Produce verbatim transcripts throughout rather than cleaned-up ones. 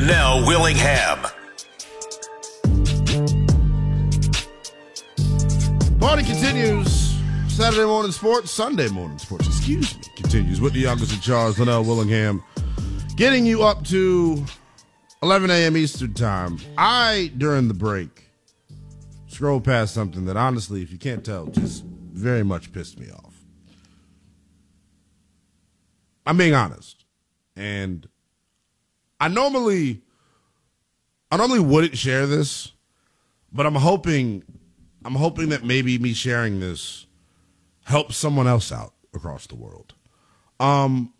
Linnell Willingham. Party continues. Saturday morning sports, Sunday morning sports, excuse me, continues with the youngest in charge, Linnell Willingham, getting you up to eleven a.m. Eastern time. I, during the break, scrolled past something that honestly, if you can't tell, just very much pissed me off. I'm being honest. And I normally, I normally wouldn't share this, but I'm hoping, I'm hoping that maybe me sharing this helps someone else out across the world. Um,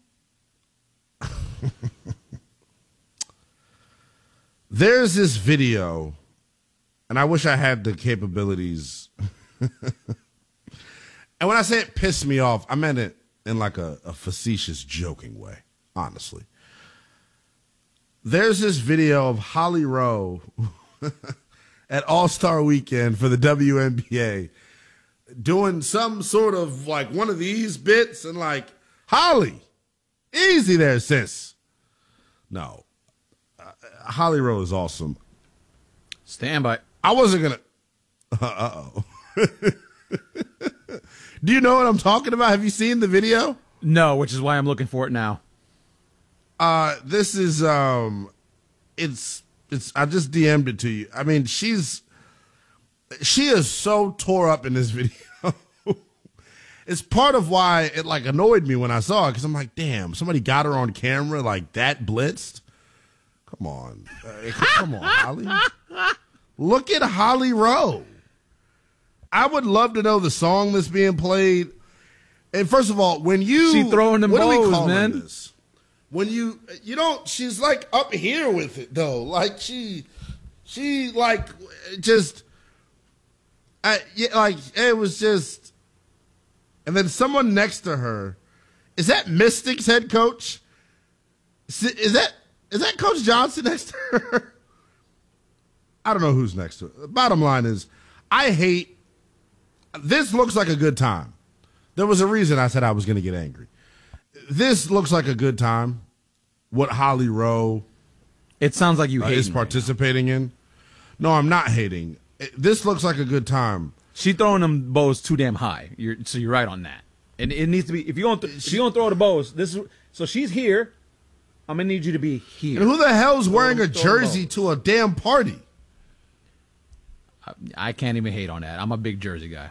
there's this video, and I wish I had the capabilities. And when I say it pissed me off, I meant it in like a, a facetious, joking way, honestly. There's this video of Holly Rowe at All-Star Weekend for the W N B A doing some sort of like one of these bits and like, Holly, easy there, sis. No. Uh, Holly Rowe is awesome. Stand by. I wasn't going to. Uh-oh. Do you know what I'm talking about? Have you seen the video? No, which is why I'm looking for it now. Uh, this is, um, it's, it's, I just D M'd it to you. I mean, she's, she is so tore up in this video. It's part of why it like annoyed me when I saw it. Cause I'm like, damn, somebody got her on camera like that blitzed. Come on. Uh, come on, Holly. Look at Holly Rowe. I would love to know the song that's being played. And first of all, when you, she throwing them what bows, are we calling man. This? When you, you don't, she's like up here with it though. Like she, she like just, I, yeah, like it was just, and then someone next to her, is that Mystics head coach? Is, is that, is that Coach Johnson next to her? I don't know who's next to her. The bottom line is, I hate, this looks like a good time. There was a reason I said I was going to get angry. This looks like a good time. What Holly Rowe it sounds like you uh, hate is participating right in. No, I'm not hating. It, this looks like a good time. She throwing them bows too damn high. You're, so you're right on that. And it needs to be, if you're going th- to throw the bows, this is, so she's here. I'm going to need you to be here. And who the hell's wearing throw, a jersey to a damn party? I, I can't even hate on that. I'm a big jersey guy.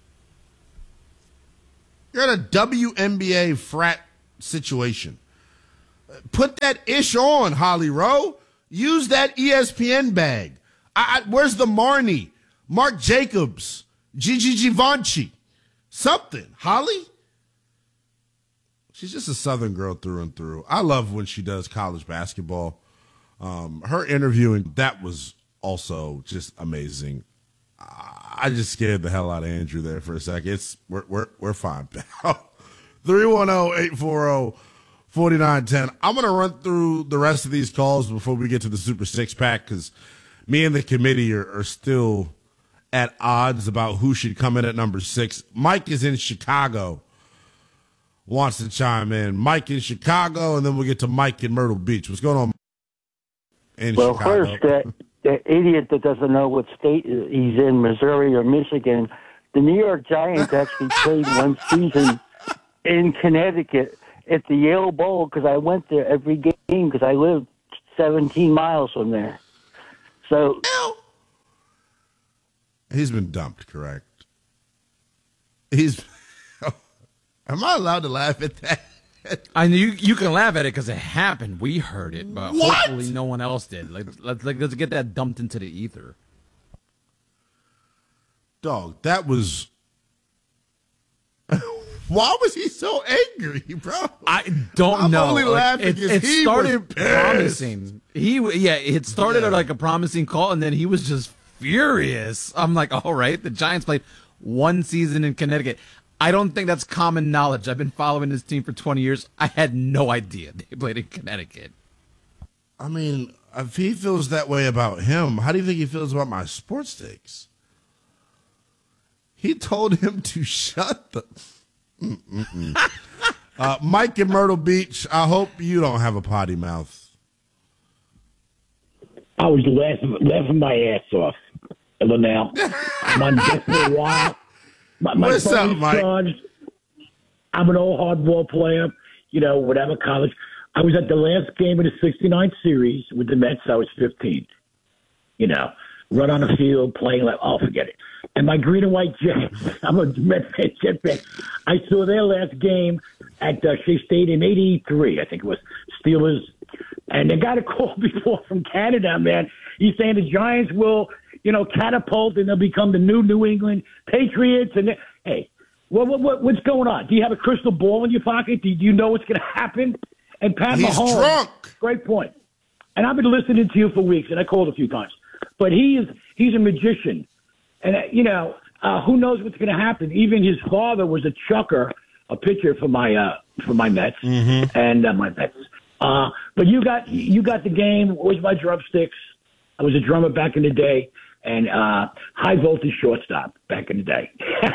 You're at a W N B A frat situation. Put that ish on, Holly Rowe. Use that E S P N bag. I, I, where's the Marnie? Mark Jacobs? Gigi Givenchy? Something. Holly? She's just a Southern girl through and through. I love when she does college basketball. Um, her interviewing, that was also just amazing. I just scared the hell out of Andrew there for a second. It's we're we're we're fine, pal. three one zero, eight four zero, four nine one zero. I'm gonna run through the rest of these calls before we get to the Super Six Pack because me and the committee are, are still at odds about who should come in at number six. Mike is in Chicago, wants to chime in. Mike in Chicago, and then we'll get to Mike in Myrtle Beach. What's going on in well, Chicago? Well, first, that, that idiot that doesn't know what state he's in, Missouri or Michigan, the New York Giants actually played one season in Connecticut at the Yale Bowl because I went there every game because I live seventeen miles from there. So he's been dumped, correct? He's. Am I allowed to laugh at that? I know you. You can laugh at it because it happened. We heard it, but What? hopefully no one else did. Like, let's like let's get that dumped into the ether. Dog, that was. Why was he so angry, bro? I don't I'm know. only Like, laughing it, because it he started was pissed. promising. He yeah, it started Yeah. at like a promising call, and then he was just furious. I'm like, all right, the Giants played one season in Connecticut. I don't think that's common knowledge. I've been following this team for twenty years. I had no idea they played in Connecticut. I mean, if he feels that way about him, how do you think he feels about my sports takes? He told him to shut the. uh, Mike in Myrtle Beach, I hope you don't have a potty mouth. was laughing, laughing my ass off. Linnell. I'm on deck for a while. My, my What's up, Mike? Charged. I'm an old hardball player, you know, whatever college. I was at the last game of the sixty-nine series with the Mets. I was fifteen. You know, run on the field, playing like, oh, forget it. And my green and white Jets, I'm a Met fan, Jet fan. I saw their last game at uh, Shea Stadium, eighty-three, I think it was, Steelers. And they got a call before from Canada, man. He's saying the Giants will, you know, catapult and they'll become the new New England Patriots. And they, hey, what, what, what's going on? Do you have a crystal ball in your pocket? Do you know what's going to happen? And Pat He's Mahomes, drunk. Great point. And I've been listening to you for weeks, and I called a few times. But he is he's a magician. And, uh, you know, uh, who knows what's going to happen? Even his father was a chucker, a pitcher for my uh, for my Mets Mm-hmm. and uh, my Mets. Uh, but you got you got the game. Where's my drumsticks? I was a drummer back in the day, and uh, high voltage shortstop back in the day.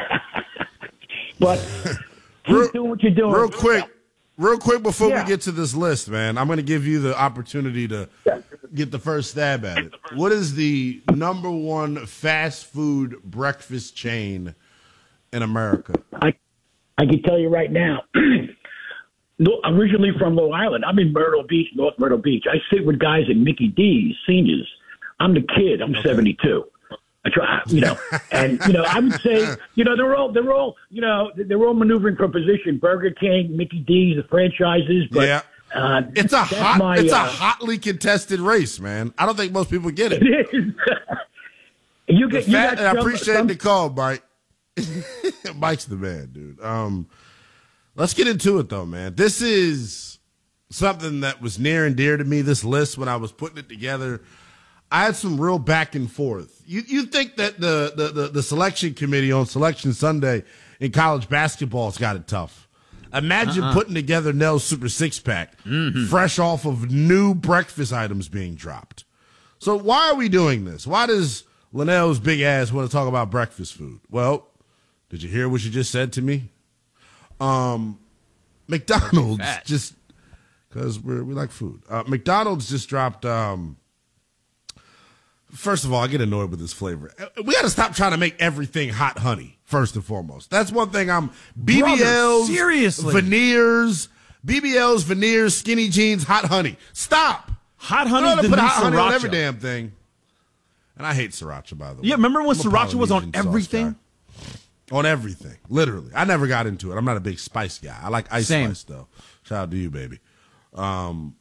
But keep Real- doing what you're doing. Real quick, real quick before Yeah. we get to this list, man, I'm going to give you the opportunity to get the first stab at it. What is the number one fast food breakfast chain in America? I I can tell you right now. No, originally from Long Island. I'm in Myrtle Beach, North Myrtle Beach. I sit with guys at Mickey D's, seniors. I'm the kid. I'm okay. seventy-two. I try, you know, and you know, I would say, you know, they're all, they're all, you know, they're all maneuvering for position. Burger King, Mickey D's, the franchises. But, yeah, uh, it's a hot, my, it's uh, a hotly contested race, man. I don't think most people get it. It is. you get, the you fat, got I some, appreciate some, the call, Mike. Mike's the man, dude. Um, let's get into it though, man. This is something that was near and dear to me. This list when I was putting it together. I had some real back and forth. You you think that the, the, the, the selection committee on Selection Sunday in college basketball has got it tough. Imagine uh-uh. putting together Nell's Super Six Pack, mm-hmm. fresh off of new breakfast items being dropped. So why are we doing this? Why does Linnell's big ass want to talk about breakfast food? Well, did you hear what you just said to me? Um, McDonald's just because we we like food. Uh, McDonald's just dropped. Um, First of all, I get annoyed with this flavor. We got to stop trying to make everything hot honey, first and foremost. That's one thing I'm B B Ls, Brother, seriously. veneers, B B Ls, veneers, skinny jeans, hot honey. Stop. Hot honey, to the put new hot honey on sriracha. every damn thing. And I hate sriracha, by the way. Yeah, remember when I'm a sriracha was on Polynesian sauce everything? guy. On everything, literally. I never got into it. I'm not a big spice guy. I like ice Same. spice, though. Shout out to you, baby. Um,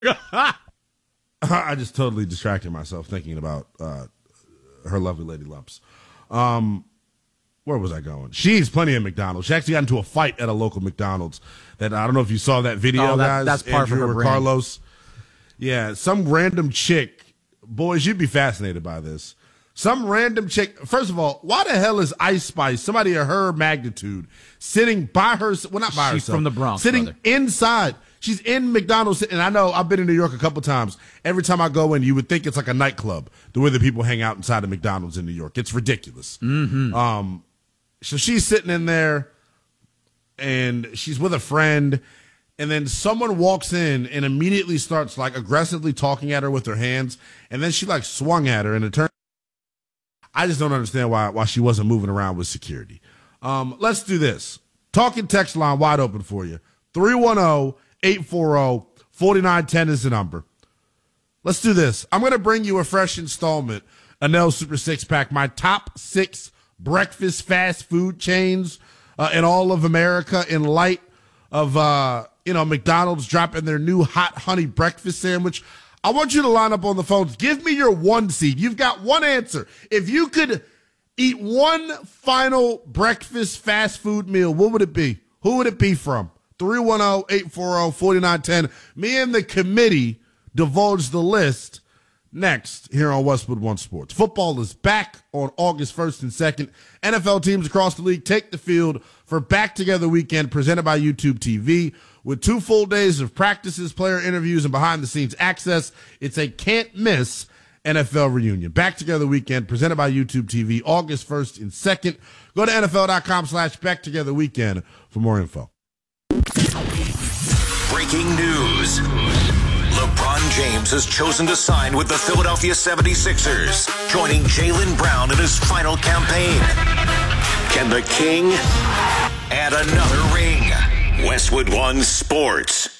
I just totally distracted myself thinking about uh, her lovely lady lumps. Um, where was I going? She's plenty of McDonald's. She actually got into a fight at a local McDonald's. That I don't know if you saw that video, Oh, that- guys. that's par for Andrew her or brand. Carlos. Yeah, some random chick. Boys, you'd be fascinated by this. Some random chick. First of all, why the hell is Ice Spice, somebody of her magnitude, sitting by her? Well, not by She's herself. from the Bronx, sitting brother. inside. She's in McDonald's, and I know I've been in New York a couple times. Every time I go in, you would think it's like a nightclub, the way that people hang out inside of McDonald's in New York. It's ridiculous. Mm-hmm. Um, so she's sitting in there, and she's with a friend, and then someone walks in and immediately starts like aggressively talking at her with her hands, and then she like swung at her, and it turned. I just don't understand why why she wasn't moving around with security. Um, let's do this. Talking text line wide open for you. three one zero, eight four zero, four nine one zero is the number. Let's do this. I'm going to bring you a fresh installment, a Nell Super Six Pack, my top six breakfast fast food chains uh, in all of America in light of, uh, you know, McDonald's dropping their new hot honey breakfast sandwich. I want you to line up on the phones. Give me your one seed. You've got one answer. If you could eat one final breakfast fast food meal, what would it be? Who would it be from? three one zero, eight four zero, four nine one zero. Me and the committee divulge the list next here on Westwood One Sports. Football is back on August first and second. N F L teams across the league take the field for Back Together Weekend presented by YouTube T V. With two full days of practices, player interviews, and behind-the-scenes access, it's a can't-miss N F L reunion. Back Together Weekend presented by YouTube T V August first and second. Go to N F L dot com slash Back Together Weekend for more info. Breaking news. LeBron James has chosen to sign with the Philadelphia seventy-sixers, joining Jaylen Brown in his final campaign. Can the King add another ring? Westwood One Sports.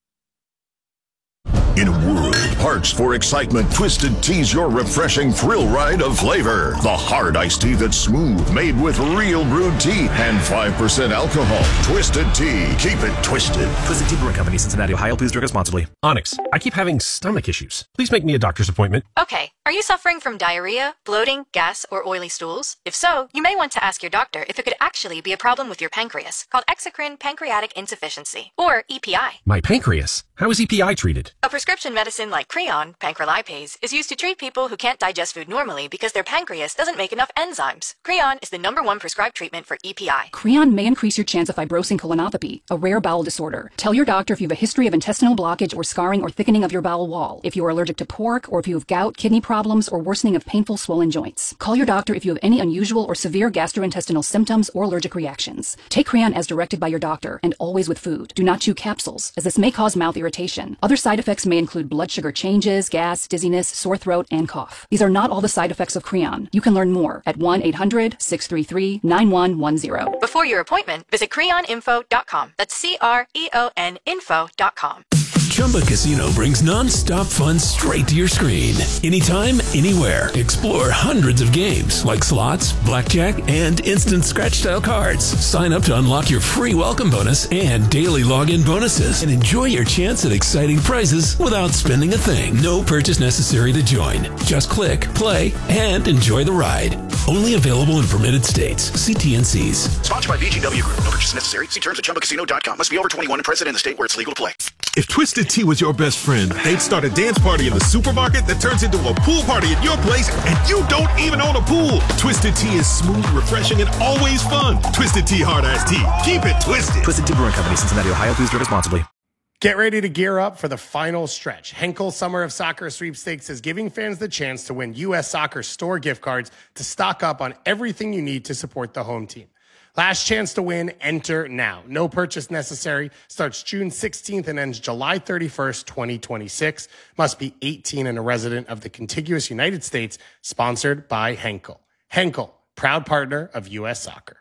In a world parched for excitement, Twisted Tea's your refreshing thrill ride of flavor. The hard iced tea that's smooth, made with real brewed tea and five percent alcohol. Twisted Tea. Keep it twisted. Twisted Tea Brewing Company, Cincinnati, Ohio. Please drink responsibly. Onyx, I keep having stomach issues. Please make me a doctor's appointment. Okay. Are you suffering from diarrhea, bloating, gas, or oily stools? If so, you may want to ask your doctor if it could actually be a problem with your pancreas, called exocrine pancreatic insufficiency, or E P I. My pancreas? How is E P I treated? A prescription medicine like Creon, pancrelipase, is used to treat people who can't digest food normally because their pancreas doesn't make enough enzymes. Creon is the number one prescribed treatment for E P I. Creon may increase your chance of fibrosing colonopathy, a rare bowel disorder. Tell your doctor if you have a history of intestinal blockage or scarring or thickening of your bowel wall, if you are allergic to pork, or if you have gout, kidney problems, or worsening of painful swollen joints. Call your doctor if you have any unusual or severe gastrointestinal symptoms or allergic reactions. Take Creon as directed by your doctor, and always with food. Do not chew capsules, as this may cause mouth irritation. Other side effects may include blood sugar changes, gas, dizziness, sore throat, and cough. These are not all the side effects of Creon. You can learn more at one eight hundred, six three three, nine one one zero. Before your appointment, visit creon info dot com. That's C R E O N info dot com. Chumba Casino brings non-stop fun straight to your screen. Anytime, anywhere. Explore hundreds of games like slots, blackjack, and instant scratch-style cards. Sign up to unlock your free welcome bonus and daily login bonuses. And enjoy your chance at exciting prizes without spending a thing. No purchase necessary to join. Just click, play, and enjoy the ride. Only available in permitted states. See T N Cs. Sponsored by V G W Group. No purchase necessary. See terms at chumba casino dot com. Must be over twenty-one and present in the state where it's legal to play. If Twisted Tea was your best friend, they'd start a dance party in the supermarket that turns into a pool party at your place, and you don't even own a pool. Twisted Tea is smooth, refreshing, and always fun. Twisted Tea Hard Iced Tea. Keep it twisted. Twisted Tea Brewing Company, Cincinnati, Ohio. Please drink responsibly. Get ready to gear up for the final stretch. Henkel Summer of Soccer Sweepstakes is giving fans the chance to win U S Soccer store gift cards to stock up on everything you need to support the home team. Last chance to win, enter now. No purchase necessary. Starts June sixteenth and ends July thirty-first, twenty twenty-six. Must be eighteen and a resident of the contiguous United States. Sponsored by Henkel. Henkel, proud partner of U S Soccer.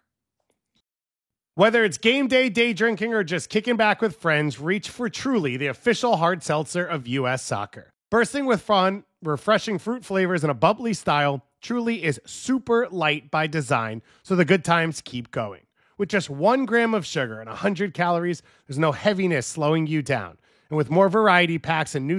Whether it's game day, day drinking, or just kicking back with friends, reach for Truly, the official hard seltzer of U S Soccer. Bursting with fun, refreshing fruit flavors, and a bubbly style, Truly is super light by design, so the good times keep going. With just one gram of sugar and one hundred calories, there's no heaviness slowing you down. And with more variety packs and new